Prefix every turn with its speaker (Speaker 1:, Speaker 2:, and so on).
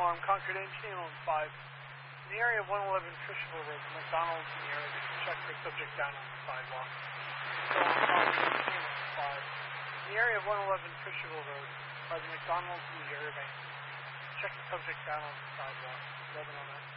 Speaker 1: alarm, Concord Engine, Ambulance 5. In the area of 111 Fisherville Road, McDonald's in the area. Check for subject down on the sidewalk. Ambulance 5. In the area of 111 Fisherville Road, by the McDonald's in the area. Check the subject down on the sidewalk. 11 on that.